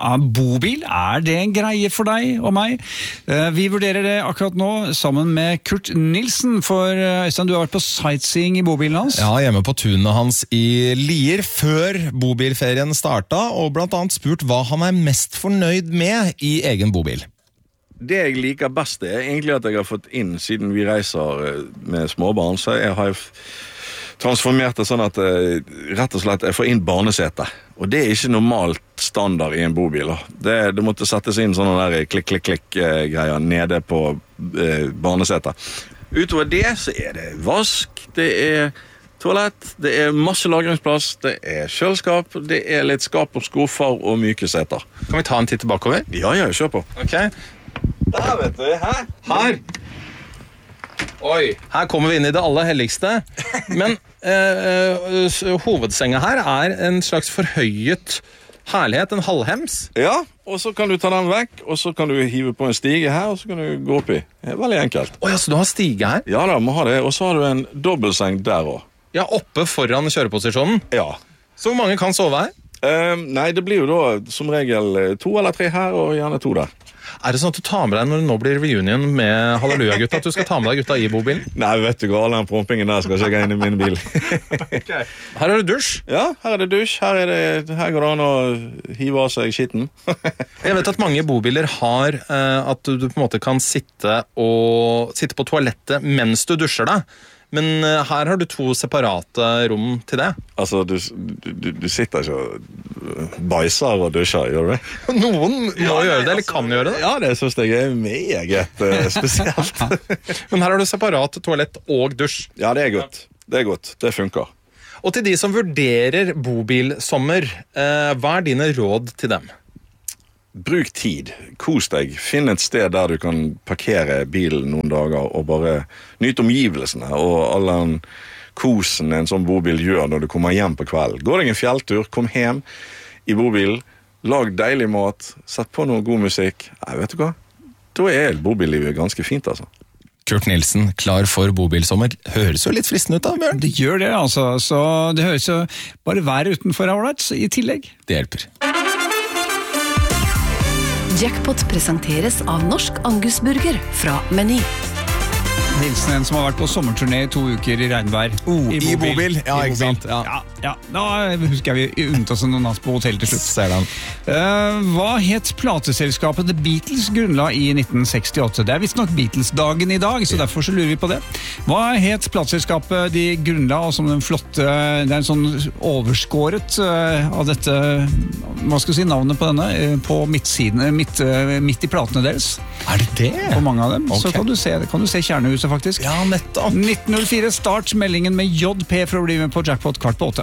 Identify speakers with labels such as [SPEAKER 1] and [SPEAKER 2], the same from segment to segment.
[SPEAKER 1] bobil, det en greie for deg og meg? Vi vurderer det akkurat nå sammen med Kurt Nilsen, for Øystein, du har vært på sightseeing i bobilen hans?
[SPEAKER 2] Ja, hjemme på tunet hans i Lier før bobilferien starta, og blant annet spurt hva han mest fornøyd med i egen bobil.
[SPEAKER 3] Det jeg liker best egentlig at jeg har fått inn, siden vi reiser med småbarn, så jeg har transformert det sånn at rett og slett jeg får inn barnesete. Og det ikke normalt standard i en bobil. Det måtte settes inn sånne der klikk-klikk-klikk-greier nede på barnesete. Utover det så det vask, det toalett, det masse lagringsplass, det kjøleskap, det litt skap og skuffer og myke seter.
[SPEAKER 2] Kan vi ta en titt bakover?
[SPEAKER 3] Ja, kjør på.
[SPEAKER 2] Ok.
[SPEAKER 3] Der vet du,
[SPEAKER 2] Her! Oi, her kommer vi inn i det aller helligste. Men hovedsenga her en slags forhøyet herlighet, en halvhems.
[SPEAKER 3] Ja, og så kan du ta den vekk, og så kan du hive på en stige her, og så kan du gå opp i. Det veldig enkelt.
[SPEAKER 2] Åja, så du har stige her?
[SPEAKER 3] Ja da, må ha det. Og så har du en dobbeltseng der også.
[SPEAKER 2] Ja, oppe foran kjøreposisjonen?
[SPEAKER 3] Ja.
[SPEAKER 2] Så hvor mange kan sove her?
[SPEAKER 3] Nei, det blir jo da som regel 2 eller 3 her, og gjerne 2 der.
[SPEAKER 2] Det sånn at du tar med deg når det nå blir reunion med Halleluja-gutta, at du skal ta med deg gutta i bobilen?
[SPEAKER 3] Nei, vet du hva, all den prompingen der skal ikke jeg inn i min bil.
[SPEAKER 2] Okay. Her det dusj?
[SPEAKER 3] Ja, her det dusj. Her går det an å hive av seg skitten.
[SPEAKER 2] Jeg vet at mange bobiler har at du på en måte kan sitte på toalettet mens du dusjer deg. Men her har du 2 separate rom til det.
[SPEAKER 3] Altså, du sitter ikke og bæsjer og dusjer, gjør du det?
[SPEAKER 2] Noen må gjøre det, eller kan gjøre det.
[SPEAKER 3] Ja, det synes jeg meget spesielt.
[SPEAKER 2] Men her har du separat toalett og dusj.
[SPEAKER 3] Ja, det godt. Det godt. Det funker.
[SPEAKER 2] Og til de som vurderer bobilsommer, hva dine råd til dem?
[SPEAKER 3] Bruk tid, kos deg, finn et sted der du kan parkere bilen noen dager og bare nyte omgivelsene og all den kosen en sånn bobil gjør når du kommer hjem på kvelden. Gå deg en fjelltur, kom hjem i bobilen, lag deilig mat, sett på noe god musikk. Nei, vet du hva? Da bobillivet ganske fint, altså.
[SPEAKER 2] Kurt Nilsen, klar for bobilsommer. Høres jo litt fristende ut da, Bjørn?
[SPEAKER 1] Det gjør det, altså. Så det høres jo bare været utenfor ålreit i tillegg.
[SPEAKER 2] Det hjelper.
[SPEAKER 4] Jackpot presenteres av Norsk Angus-burger fra Meny.
[SPEAKER 1] Hilsen en som har vært på sommerturné i 2 uker i regnvær.
[SPEAKER 2] I bobil. Ja, ikke sant?
[SPEAKER 1] Ja. Da husker jeg vi unnet oss noen natt på hotell til slutt.
[SPEAKER 2] Ser den.
[SPEAKER 1] Hva het plateselskapet The Beatles grunnla i 1968? Det visst nok Beatles-dagen i dag, så derfor så lurer vi på det. Hva het plateselskapet de grunnla, og som den flotte, det en sånn overskåret av dette, hva skal jeg si, navnet på denne, på midtsiden, midt i platene deres.
[SPEAKER 2] Det det?
[SPEAKER 1] På mange av dem,
[SPEAKER 2] okay.
[SPEAKER 1] Så kan du se Kjernehuset faktisk.
[SPEAKER 2] Ja, nettopp.
[SPEAKER 1] 1904, start meldingen med JP for å bli med på Jackpot 7:15.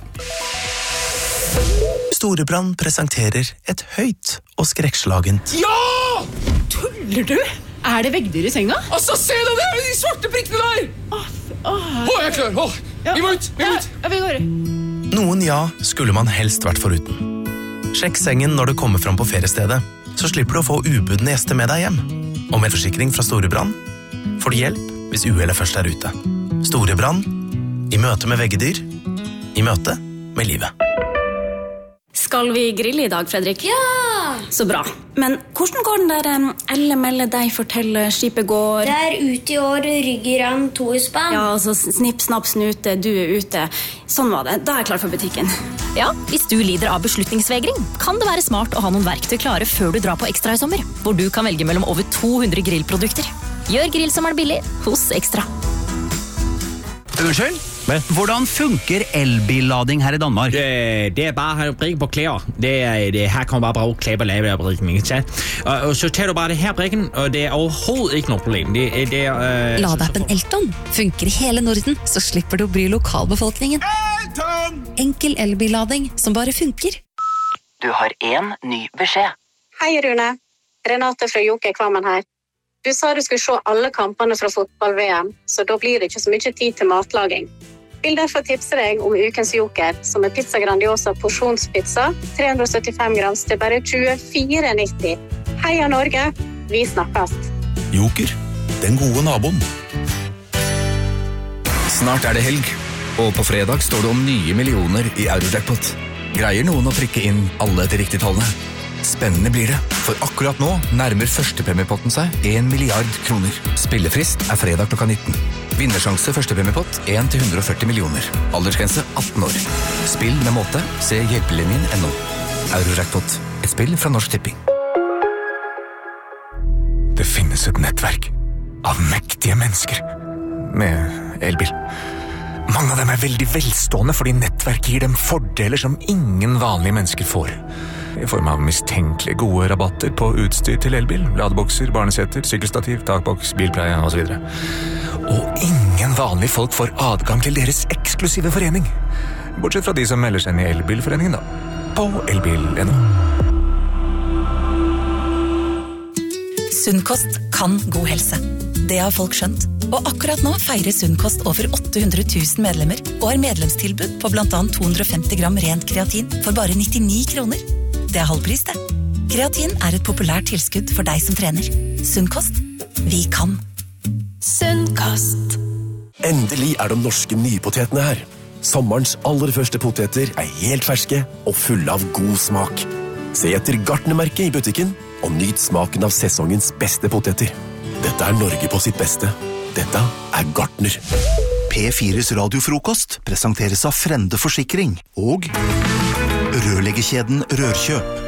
[SPEAKER 5] Storebrand presenterer et høyt og skrekkslagent.
[SPEAKER 6] Ja! Tuller du? Det veggdyr i senga? Altså, se deg der, de svarte prikkene der! Jeg er klar, vi må ut! Ja, vi går.
[SPEAKER 5] Noen skulle man helst vært foruten. Sjekk sengen når du kommer fram på feriestedet, så slipper du å få ubudne gjester med deg hjem. Og med forsikring fra Storebrand får du hjelp hvis uhellet først ute. Storebrand, i møte med veggedyr, i møte med livet.
[SPEAKER 7] Skal vi grille i dag, Fredrik?
[SPEAKER 8] Ja!
[SPEAKER 7] Så bra. Men hvordan går den der melde deg fortelle skipet går?
[SPEAKER 8] Det ute i år, ryggeran, 2 i spann.
[SPEAKER 7] Ja, altså snipp, snapp, snute, du ute. Sånn var det. Da jeg klar for butikken.
[SPEAKER 9] Ja, hvis du lider av beslutningsvegring, kan det være smart å ha noen verktøy klare før du drar på Ekstra i sommer, hvor du kan velge mellom over 200 grillprodukter. Gjør grill som billig hos Ekstra.
[SPEAKER 10] Unnskyld? Hvordan funker elbillading her i Danmark?
[SPEAKER 11] Det bare å brikke på klær. Her kan bare bruke klær på lave brikken. Og så tar du bare det her brikken, og det overhovedet ikke noe problem.
[SPEAKER 12] Ladeappen Elton funker i hele Norden, så slipper du å bry lokalbefolkningen. Enkel elbillading som bare funker.
[SPEAKER 13] Du har en ny beskjed.
[SPEAKER 14] Hei Rune, Renate fra Joker Kvammen her. Du sa du skulle se alle kampene fra fotball-VM, så da blir det ikke så mye tid til matlaging. Vil derfor tipse deg om ukens Joker, som Pizza Grandiosa porsjonspizza, 375 grams til bare 24,90. Heia Norge, vi snakkes.
[SPEAKER 5] Joker, den gode naboen.
[SPEAKER 15] Snart det helg, og på fredag står det om nye millioner i Eurojackpot. Greier noen å prikke inn alle de riktige tallene? Spennende blir det, for akkurat nå nærmer førstepremiepotten seg 1 milliard kroner. Spillefrist fredag klokka 19. Vinnersjanse førstepremiepott 1-140 millioner. Aldersgrense 18 år. Spill med måte, se hjelpelinjen.no. Eurojackpot, et spill fra Norsk Tipping.
[SPEAKER 16] Det finnes et nettverk av mektige mennesker med elbil. Mange av dem veldig velstående fordi nettverk gir dem fordeler som ingen vanlige mennesker får. I form av mistenkelig gode rabatter på utstyr til elbil, ladebokser, barneseter, sykkelstativ, takboks, bilpleie og så videre. Og ingen vanlige folk får adgang til deres eksklusive forening. Bortsett fra de som melder seg inn i elbilforeningen da, på elbil.no.
[SPEAKER 17] Sunnkost kan god helse. Det har folk skjønt. Og akkurat nå feirer Sunnkost over 800 000 medlemmer og har medlemstilbud på blant annet 250 gram rent kreatin for bare 99 kroner. Det er halvpris, det. Kreatin er et populært tilskudd for deg som trener. Sunnkost. Vi kan. Sunnkost.
[SPEAKER 18] Endelig de norske nypotetene her. Sommerens aller første poteter helt ferske og fulle av god smak. Se etter Gartnermerket i butikken og nyt smaken av sesongens beste poteter. Dette Norge på sitt beste. Dette Gartner.
[SPEAKER 19] P4s radiofrokost presenteres av Frende Forsikring og rørleggerkjeden Rørkjøp.